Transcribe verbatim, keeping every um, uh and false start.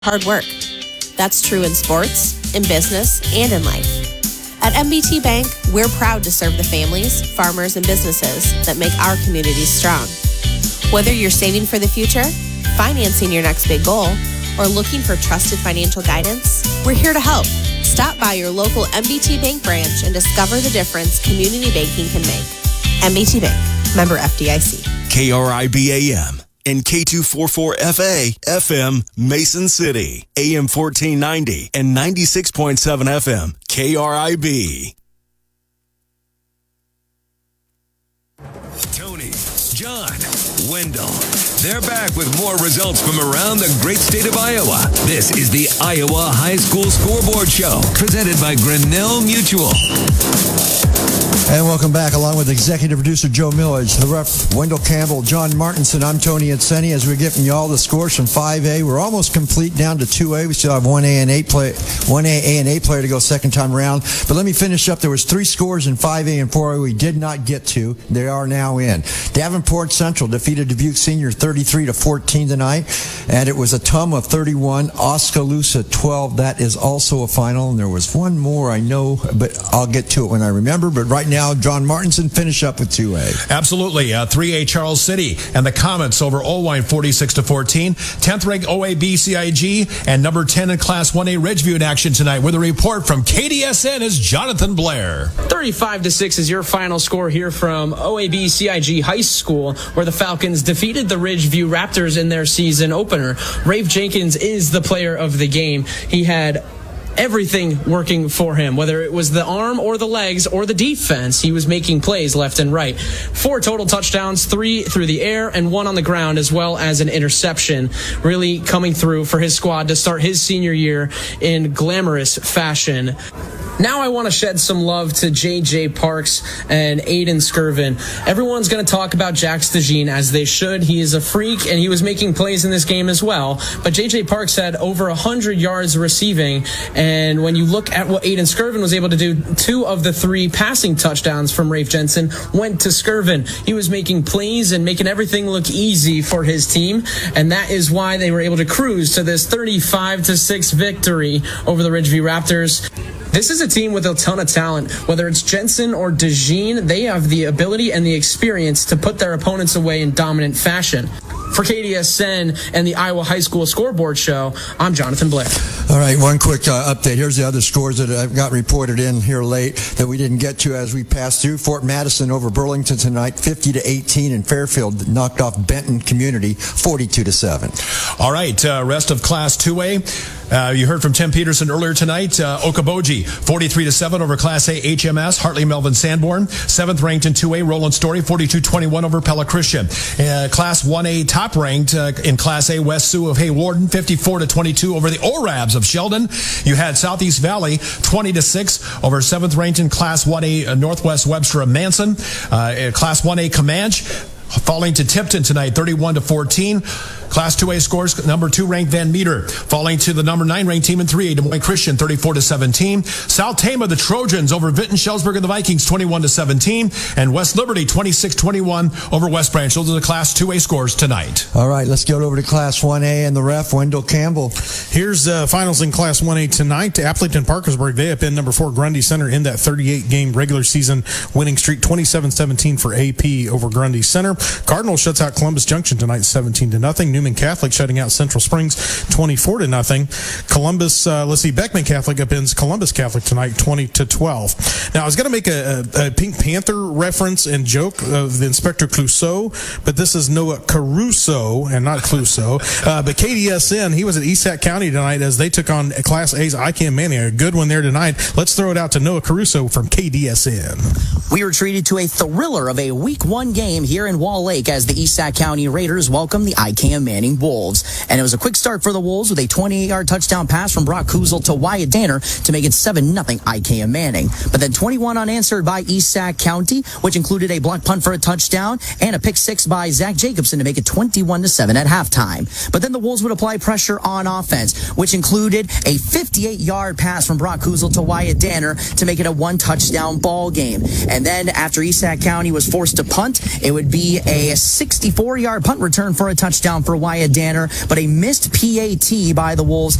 hard work. That's true in sports, in business, and in life. At M B T Bank, we're proud to serve the families, farmers, and businesses that make our communities strong. Whether you're saving for the future, financing your next big goal, or looking for trusted financial guidance, we're here to help. Stop by your local M B T Bank branch and discover the difference community banking can make. M B T Bank, member F D I C. K R I B A M and K two forty-four F A F M Mason City, A M fourteen ninety and ninety-six point seven F M K R I B. Tony, John, Wendell. They're back with more results from around the great state of Iowa. This is the Iowa High School Scoreboard Show, presented by Grinnell Mutual. And welcome back, along with executive producer Joe Millage, the ref Wendell Campbell, John Martinson. I'm Tony Inseni. As we're giving you all the scores from five A, we're almost complete down to two A. We still have one A and eight play, one A, A and eight player to go second time around. But let me finish up. There was three scores in five A and four A we did not get to. They are now in. Davenport Central defeated Dubuque Senior thirty-three to fourteen tonight, and it was a Tum of thirty-one, Oskaloosa twelve. That is also a final, and there was one more I know, but I'll get to it when I remember. But right now, John Martinson finish up with two A. Absolutely. Uh, three A Charles City and the Comets over Olwine forty-six to fourteen. tenth ranked O A B C I G and number ten in Class one A Ridgeview in action tonight. With a report from K D S N is Jonathan Blair. thirty-five to six is your final score here from O A B C I G High School, where the Falcons defeated the Ridgeview Raptors in their season opener. Rafe Jenkins is the player of the game. He had everything working for him, whether it was the arm or the legs or the defense. He was making plays left and right. Four total touchdowns, three through the air and one on the ground, as well as an interception, really coming through for his squad to start his senior year in glamorous fashion. Now I want to shed some love to J J Parks and Aiden Skirvin. Everyone's going to talk about Jack Stajine, as they should. He is a freak, and he was making plays in this game as well. But J J Parks had over one hundred yards receiving, and when you look at what Aiden Skirvin was able to do, two of the three passing touchdowns from Rafe Jensen went to Skirvin. He was making plays and making everything look easy for his team, and that is why they were able to cruise to this thirty-five to six victory over the Ridgeview Raptors. This is a team with a ton of talent. Whether it's Jensen or DeJean, they have the ability and the experience to put their opponents away in dominant fashion. For K D S N and the Iowa High School Scoreboard Show, I'm Jonathan Blair. All right, one quick uh, update. Here's the other scores that I've got reported in here late that we didn't get to as we passed through. Fort Madison over Burlington tonight, fifty to eighteen, and Fairfield knocked off Benton Community, forty-two to seven. All right, uh, rest of Class two A. Uh, you heard from Tim Peterson earlier tonight. Uh, Okoboji, forty-three to seven over Class A H M S. Hartley Melvin Sanborn, seventh ranked in two A. Roland Story, forty-two twenty-one over Pella Christian. Uh, Class one A top ranked uh, in Class A, West Sioux of Haywarden, fifty-four to twenty-two over the Orabs of Sheldon. You had Southeast Valley, twenty to six over seventh ranked in Class one A, uh, Northwest Webster of Manson. Uh, Class one A Comanche falling to Tipton tonight, thirty-one to fourteen. Class two A scores, number two ranked Van Meter falling to the number nine ranked team in three A, Des Moines Christian, thirty-four to seventeen. South Tama, the Trojans over Vinton Shellsburg and the Vikings, twenty-one to seventeen. And West Liberty, twenty-six twenty-one over West Branch. Those are the Class two A scores tonight. All right, let's go over to Class one A and the ref, Wendell Campbell. Here's uh, finals in Class one A tonight. Appleton Parkersburg, they up in number four Grundy Center in that thirty-eight game regular season winning streak, twenty-seven seventeen for A P over Grundy Center. Cardinal shuts out Columbus Junction tonight, seventeen to nothing. Newman Catholic shutting out Central Springs, twenty-four to nothing. Columbus, uh, let's see, Beckman Catholic upends Columbus Catholic tonight, twenty to twelve. Now, I was going to make a, a, a Pink Panther reference and joke of the Inspector Clouseau, but this is Noah Caruso and not Clouseau. Uh, but K D S N, he was at East Sac County tonight as they took on Class A's I C A M Manning. A good one there tonight. Let's throw it out to Noah Caruso from K D S N. We were treated to a thriller of a week one game here in Wall Lake as the East Sac County Raiders welcomed the I C A M Manning Wolves. And it was a quick start for the Wolves with a twenty-eight yard touchdown pass from Brock Kuzel to Wyatt Danner to make it seven nothing I C A M Manning. But then twenty-one unanswered by East Sac County, which included a block punt for a touchdown and a pick six by Zach Jacobson to make it twenty-one to seven at halftime. But then the Wolves would apply pressure on offense, which included a fifty-eight yard pass from Brock Kuzel to Wyatt Danner to make it a one touchdown ball game. And then after East Sac County was forced to punt, it would be a sixty-four yard punt return for a touchdown for by Wyatt Danner, but a missed P A T by the Wolves